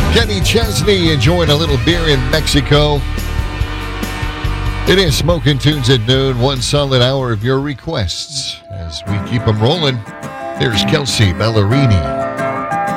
Kenny Chesney enjoying a little beer in Mexico. It is Smoking Tunes at noon, one solid hour of your requests. As we keep them rolling, there's Kelsea Ballerini.